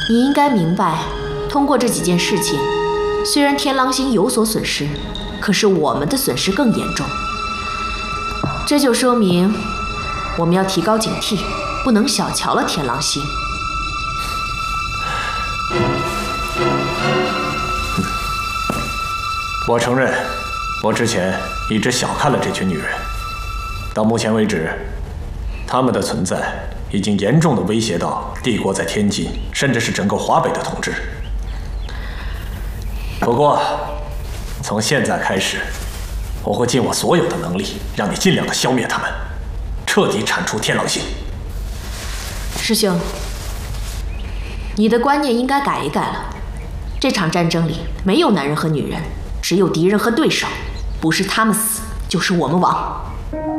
你应该明白，通过这几件事情，虽然天狼星有所损失，可是我们的损失更严重。这就说明，我们要提高警惕，不能小瞧了天狼星。 我承认，我之前一直小看了这群女人。到目前为止，她们的存在已经严重的威胁到帝国在天津，甚至是整个华北的统治。不过，从现在开始，我会尽我所有的能力，让你尽量的消灭她们，彻底铲除天狼星。 师兄，你的观念应该改一改了。这场战争里没有男人和女人，只有敌人和对手，不是他们死，就是我们亡。